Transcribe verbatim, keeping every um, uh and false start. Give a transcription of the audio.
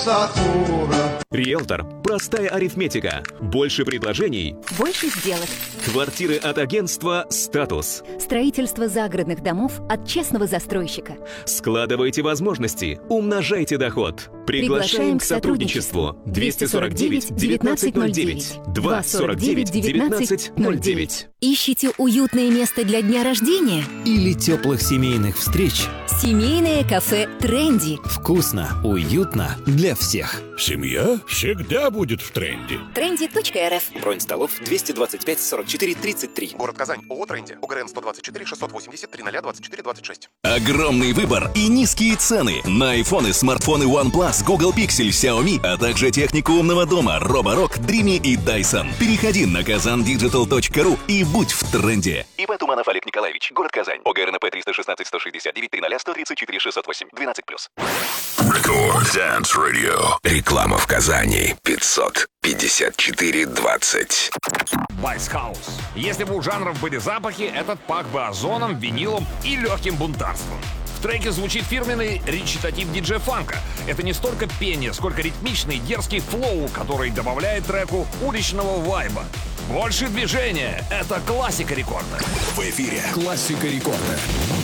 красотура. Риэлтор. Простая арифметика. Больше предложений. Больше сделок. Квартиры от агентства «Статус». Строительство загородных домов от честного застройщика. Складывайте возможности. Умножайте доход. Приглашаем к сотрудничеству. двести сорок девять девятнадцать ноль девять. два сорок девять девятнадцать ноль девять. Ищите уютное место для дня рождения? Или теплых семейных встреч? Семейное кафе «Тренди». Вкусно, уютно для всех. Семья всегда будет в тренде. тренди точка эр эф. Бронь столов двести двадцать пять сорок четыре тридцать три. Город Казань. ООО «Тренди». ОГРН сто двадцать четыре шестьсот восемьдесят три ноль двадцать четыре двадцать шесть. Огромный выбор и низкие цены на айфоны, смартфоны OnePlus, Google Pixel, Xiaomi, а также технику умного дома Roborock, Dreamy и Dyson. Переходи на казан диджитал точка ру и будь в тренде. ИП Туманов Олег Николаевич. Город Казань. ОГРНП триста шестнадцать сто шестьдесят девять три ноль сто тридцать четыре шестьсот восемь. двенадцать плюс. Record Dance Radio. Реклама в Казани. пятьсот пятьдесят четыре двадцать. Vice House. Если бы у жанров были запахи, этот пах бы озоном, винилом и легким бунтарством. В треке звучит фирменный речитатив диджей-фанка. Это не столько пение, сколько ритмичный дерзкий флоу, который добавляет треку уличного вайба. Больше движения. Это классика рекорда. В эфире Классика рекорда.